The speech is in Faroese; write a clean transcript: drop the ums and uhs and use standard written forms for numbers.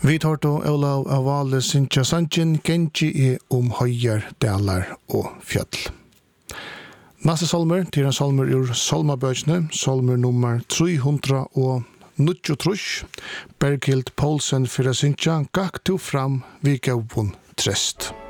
Vi tar då Olav Avale Sintja Sanchen Genji høyjar, dalar og fjall. Neste salmer til en salmer ur salmabøkene, salmer nummer 300 og 93, Berghild Poulsen for Sintja, gakk to fram vi gav trest.